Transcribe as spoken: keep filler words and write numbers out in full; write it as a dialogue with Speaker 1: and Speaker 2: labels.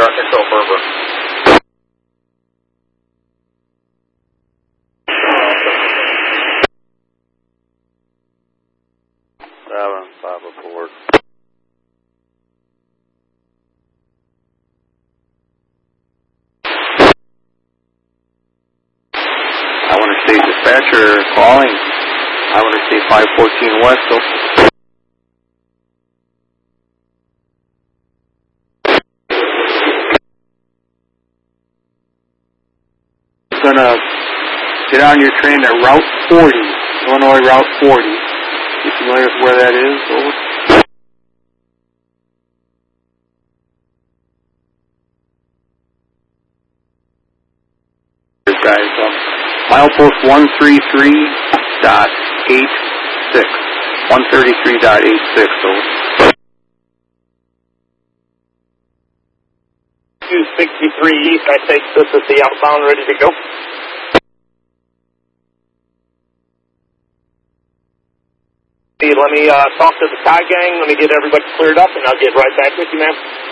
Speaker 1: radar control for over.
Speaker 2: Seven, five aboard. I want to say dispatcher calling. I want to say five fourteen west. So. Gonna get on your train at Route forty, Illinois Route forty. You familiar with where that is? Over. Guys, um, milepost one thirty-three dot eight six. one thirty-three dot eight six, over.
Speaker 1: two sixty-three East, I take this as the outbound, ready to go. Let me uh, talk to the Sky Gang, let me get everybody cleared up, and I'll get right back with you, ma'am.